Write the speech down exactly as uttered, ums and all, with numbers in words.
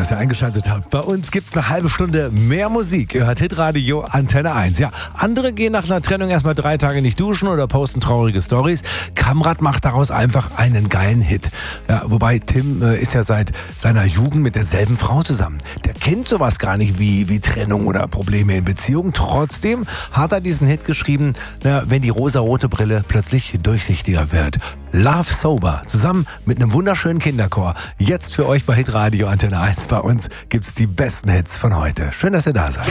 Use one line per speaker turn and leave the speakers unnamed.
dass ihr eingeschaltet habt. Bei uns gibt's eine halbe Stunde mehr Musik. Ihr hört Hitradio Antenne eins. Ja, andere gehen nach einer Trennung erstmal drei Tage nicht duschen oder posten traurige Stories. Kamrat macht daraus einfach einen geilen Hit. Ja, wobei Tim äh, ist ja seit seiner Jugend mit derselben Frau zusammen. Der kennt sowas gar nicht wie, wie Trennung oder Probleme in Beziehungen. Trotzdem hat er diesen Hit geschrieben, na, wenn die rosarote Brille plötzlich durchsichtiger wird. Love Sober, zusammen mit einem wunderschönen Kinderchor. Jetzt für euch bei Hitradio Antenne eins. Bei uns gibt's die besten Hits von heute. Schön, dass ihr da seid.